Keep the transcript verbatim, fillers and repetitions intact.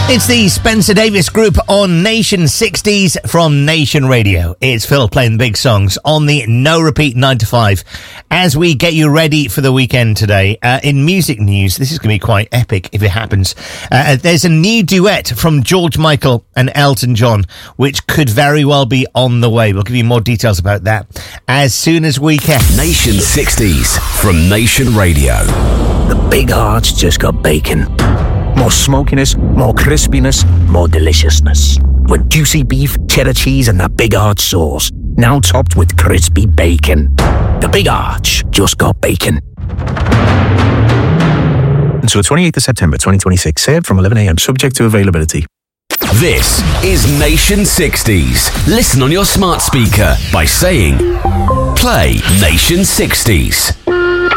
It's the Spencer Davis Group on Nation sixties from Nation Radio. It's Phil playing the big songs on the No Repeat nine to five as we get you ready for the weekend today. Uh, in music news, this is going to be quite epic if it happens. Uh, there's a new duet from George Michael and Elton John, which could very well be on the way. We'll give you more details about that as soon as we can. Nation sixties from Nation Radio. The Big Arch just got bacon. More smokiness, more crispiness, more deliciousness. With juicy beef, cheddar cheese, and that Big Arch sauce. Now topped with crispy bacon. The Big Arch just got bacon. Until the twenty-eighth of September twenty twenty-six, served from eleven a.m, subject to availability. This is Nation sixties. Listen on your smart speaker by saying, play Nation sixties.